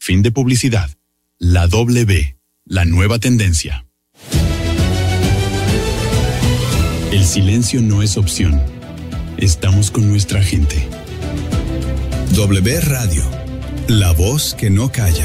Fin de publicidad. La W, la nueva tendencia. El silencio no es opción. Estamos con nuestra gente. W Radio, la voz que no calla.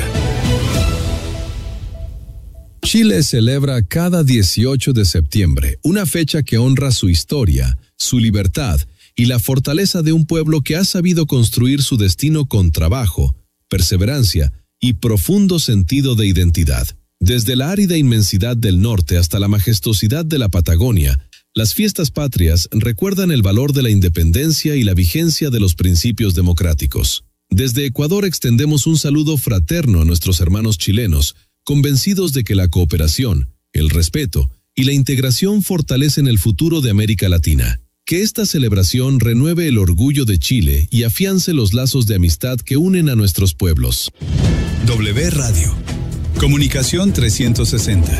Chile celebra cada 18 de septiembre una fecha que honra su historia, su libertad y la fortaleza de un pueblo que ha sabido construir su destino con trabajo, perseverancia y profundo sentido de identidad. Desde la árida inmensidad del norte hasta la majestuosidad de la Patagonia, las fiestas patrias recuerdan el valor de la independencia y la vigencia de los principios democráticos. Desde Ecuador extendemos un saludo fraterno a nuestros hermanos chilenos, convencidos de que la cooperación, el respeto y la integración fortalecen el futuro de América Latina. Que esta celebración renueve el orgullo de Chile y afiance los lazos de amistad que unen a nuestros pueblos. W Radio. Comunicación 360.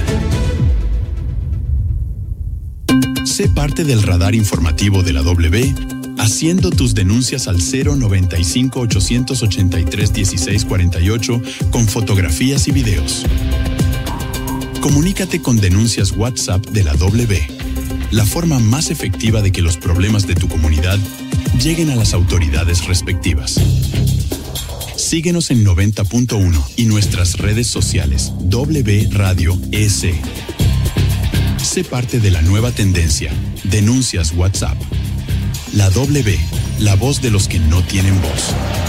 Sé parte del radar informativo de la W, haciendo tus denuncias al 095-883-1648 con fotografías y videos. Comunícate con Denuncias WhatsApp de la W, la forma más efectiva de que los problemas de tu comunidad lleguen a las autoridades respectivas. Síguenos en 90.1 y nuestras redes sociales W Radio EC. Sé parte de la nueva tendencia. Denuncias WhatsApp. La W, la voz de los que no tienen voz.